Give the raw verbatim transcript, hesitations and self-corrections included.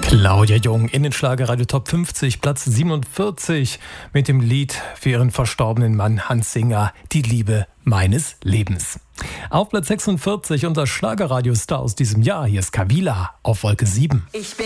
Claudia Jung in den Schlagerradio Top fünfzig, Platz siebenundvierzig mit dem Lied für ihren verstorbenen Mann Hans Singer, Die Liebe meines Lebens. Auf Platz sechsundvierzig unser Schlagerradio-Star aus diesem Jahr, hier ist Kavila auf Wolke sieben. Ich bin